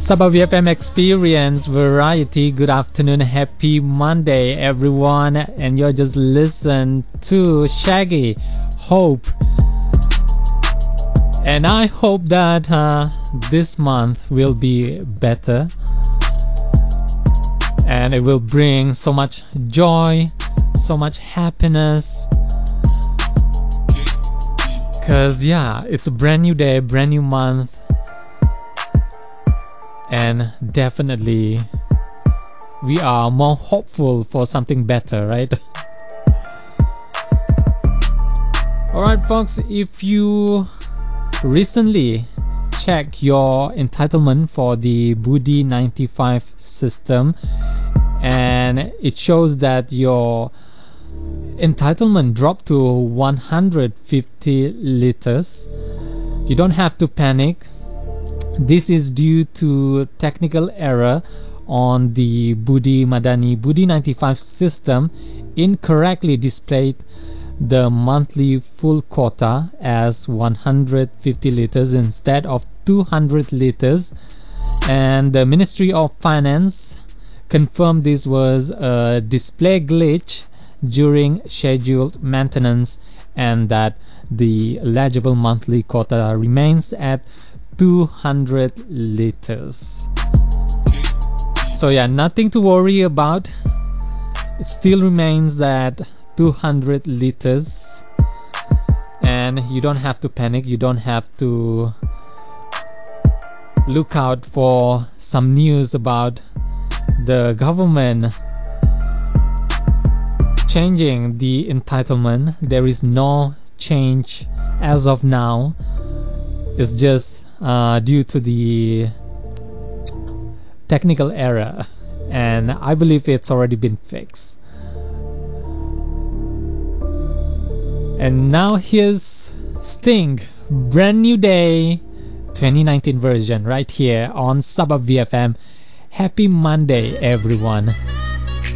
Sabah VFM Experience Variety. Good afternoon, happy Monday, everyone. And you're just listening to Shaggy Hope. And I hope that this month will be better. And it will bring so much joy, so much happiness. Because, yeah, it's a brand new day, brand new month. And definitely, we are more hopeful for something better, right? Alright, folks, if you recently checked your entitlement for the Budi 95 system, and it shows that your entitlement dropped to 150 liters, you don't have to panic. This is due to technical error on the Budi Madani Budi 95 system. Incorrectly displayed the monthly full quota as 150 liters instead of 200 liters, and the Ministry of Finance confirmed this was a display glitch during scheduled maintenance and that the eligible monthly quota remains at 200 liters. So yeah, nothing to worry about. It still remains at 200 liters, and you don't have to panic. You don't have to look out for some news about the government changing the entitlement. There is no change as of now. It's just due to the technical error, and I believe it's already been fixed. And now here's Sting, Brand New Day 2019 version right here on Sabah VFM. Happy Monday, everyone.